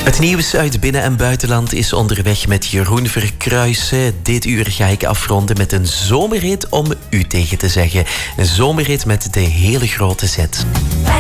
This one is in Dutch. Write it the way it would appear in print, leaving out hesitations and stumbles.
Het nieuws uit binnen- en buitenland is onderweg met Jeroen Verkruijsen. Dit uur ga ik afronden met een zomerrit om u tegen te zeggen. Een zomerrit met de hele grote zet.